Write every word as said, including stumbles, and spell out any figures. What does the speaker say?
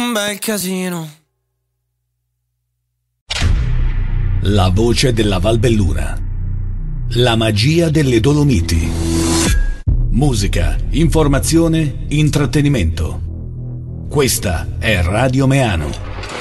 un bel casino. La voce della Valbelluna. La magia delle Dolomiti. Musica, informazione, intrattenimento. Questa è Radio Meano.